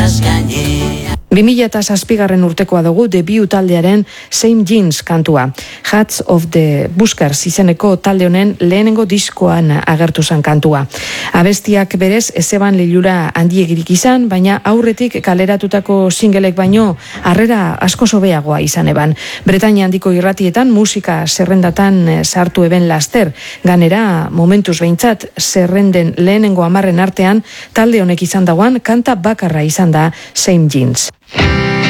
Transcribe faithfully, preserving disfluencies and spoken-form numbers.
itxas gainea. bi mila zazpigarren urtekoa dugu debut taldearen Same Jeans kantua. Hats of the Buskers izeneko talde honen lehenengo diskoan agertu zen kantua. Abestiak berez ezeban lilura handiegirik izan, baina aurretik kaleratutako singelek baino harrera asko sobeagoa izan eban. Bretainia handiko irratietan musika zerrendatan sartu eben laster. Ganera, momentuz behintzat, zerrenden lehenengo hamarren artean talde honek izan dauan kanta bakarra izan da Same Jeans.